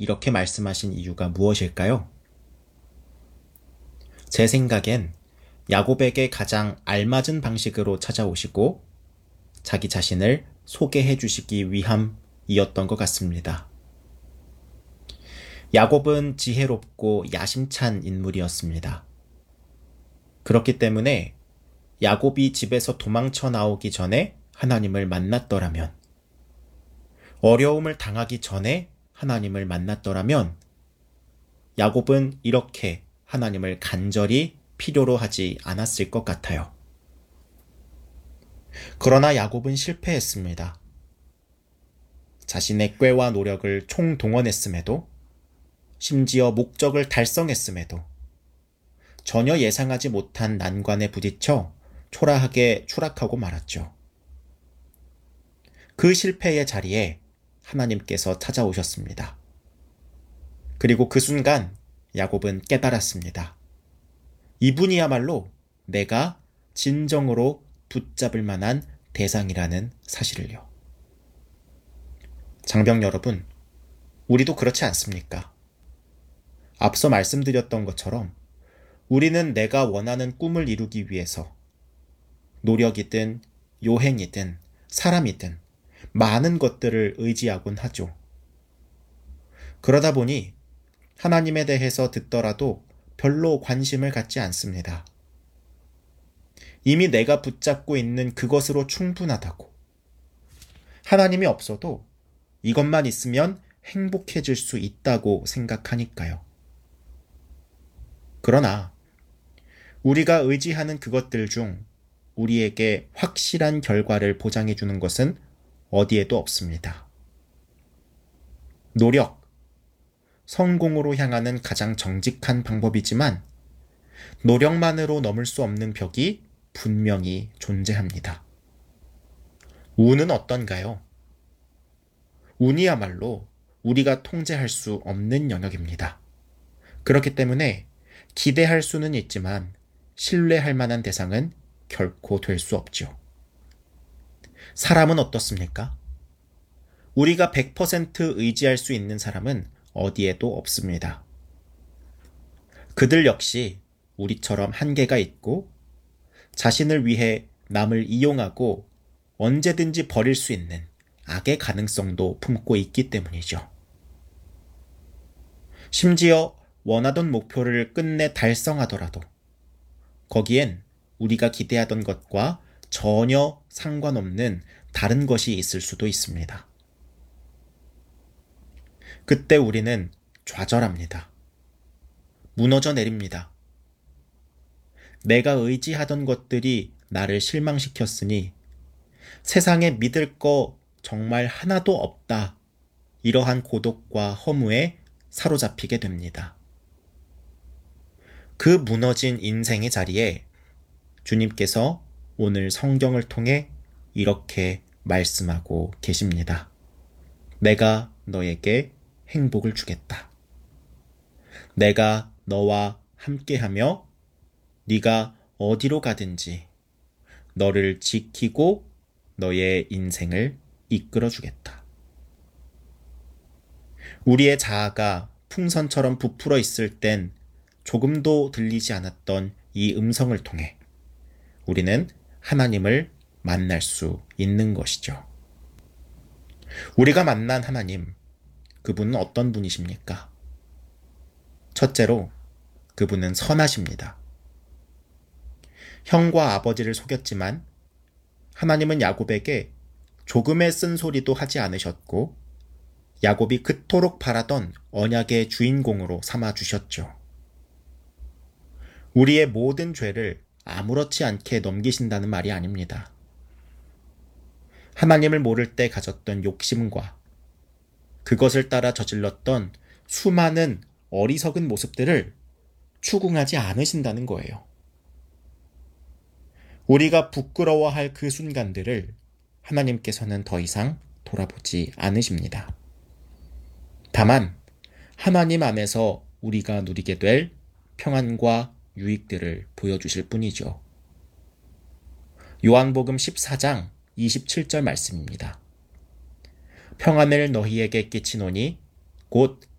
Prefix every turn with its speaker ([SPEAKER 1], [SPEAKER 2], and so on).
[SPEAKER 1] 이렇게 말씀하신 이유가 무엇일까요? 제 생각엔 야곱에게 가장 알맞은 방식으로 찾아오시고 자기 자신을 소개해 주시기 위함이었던 것 같습니다. 야곱은 지혜롭고 야심찬 인물이었습니다. 그렇기 때문에 야곱이 집에서 도망쳐 나오기 전에 하나님을 만났더라면, 어려움을 당하기 전에 하나님을 만났더라면, 야곱은 이렇게 하나님을 간절히 필요로 하지 않았을 것 같아요. 그러나 야곱은 실패했습니다. 자신의 꾀와 노력을 총동원했음에도, 심지어 목적을 달성했음에도 전혀 예상하지 못한 난관에 부딪혀 초라하게 추락하고 말았죠. 그 실패의 자리에 하나님께서 찾아오셨습니다. 그리고 그 순간 야곱은 깨달았습니다. 이분이야말로 내가 진정으로 붙잡을 만한 대상이라는 사실을요. 장병 여러분, 우리도 그렇지 않습니까? 앞서 말씀드렸던 것처럼 우리는 내가 원하는 꿈을 이루기 위해서 노력이든 요행이든 사람이든 많은 것들을 의지하곤 하죠. 그러다 보니 하나님에 대해서 듣더라도 별로 관심을 갖지 않습니다. 이미 내가 붙잡고 있는 그것으로 충분하다고. 하나님이 없어도 이것만 있으면 행복해질 수 있다고 생각하니까요. 그러나 우리가 의지하는 그것들 중 우리에게 확실한 결과를 보장해 주는 것은 어디에도 없습니다. 노력, 성공으로 향하는 가장 정직한 방법이지만 노력만으로 넘을 수 없는 벽이 분명히 존재합니다. 운은 어떤가요? 운이야말로 우리가 통제할 수 없는 영역입니다. 그렇기 때문에 기대할 수는 있지만 신뢰할 만한 대상은 결코 될 수 없죠. 사람은 어떻습니까? 우리가 100% 의지할 수 있는 사람은 어디에도 없습니다. 그들 역시 우리처럼 한계가 있고 자신을 위해 남을 이용하고 언제든지 버릴 수 있는 악의 가능성도 품고 있기 때문이죠. 심지어 원하던 목표를 끝내 달성하더라도 거기엔 우리가 기대하던 것과 전혀 상관없는 다른 것이 있을 수도 있습니다. 그때 우리는 좌절합니다. 무너져 내립니다. 내가 의지하던 것들이 나를 실망시켰으니 세상에 믿을 거 정말 하나도 없다. 이러한 고독과 허무에 사로잡히게 됩니다. 그 무너진 인생의 자리에 주님께서 오늘 성경을 통해 이렇게 말씀하고 계십니다. 내가 너에게 행복을 주겠다. 내가 너와 함께하며 네가 어디로 가든지 너를 지키고 너의 인생을 이끌어 주겠다. 우리의 자아가 풍선처럼 부풀어 있을 땐 조금도 들리지 않았던 이 음성을 통해 우리는 하나님을 만날 수 있는 것이죠. 우리가 만난 하나님, 그분은 어떤 분이십니까? 첫째로, 그분은 선하십니다. 형과 아버지를 속였지만 하나님은 야곱에게 조금의 쓴소리도 하지 않으셨고 야곱이 그토록 바라던 언약의 주인공으로 삼아주셨죠. 우리의 모든 죄를 아무렇지 않게 넘기신다는 말이 아닙니다. 하나님을 모를 때 가졌던 욕심과 그것을 따라 저질렀던 수많은 어리석은 모습들을 추궁하지 않으신다는 거예요. 우리가 부끄러워할 그 순간들을 하나님께서는 더 이상 돌아보지 않으십니다. 다만 하나님 안에서 우리가 누리게 될 평안과 유익들을 보여주실 뿐이죠. 요한복음 14장 27절 말씀입니다. 평안을 너희에게 끼치노니 곧